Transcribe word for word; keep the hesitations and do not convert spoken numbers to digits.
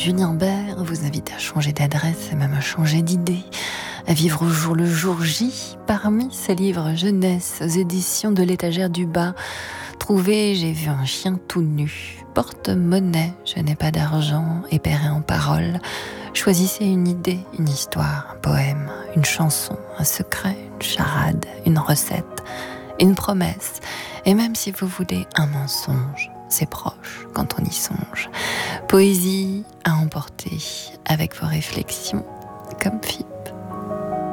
Julien Bert vous invite à changer d'adresse et même à changer d'idée, à vivre au jour le jour J. Parmi ses livres jeunesse aux éditions de l'Étagère du Bas, trouvez J'ai vu un chien tout nu, Porte-monnaie, Je n'ai pas d'argent, Épéré en paroles. Choisissez une idée, une histoire, un poème, une chanson, un secret, une charade, une recette, une promesse. Et même si vous voulez un mensonge, c'est proche quand on y songe. Poésie à emporter avec vos réflexions comme film.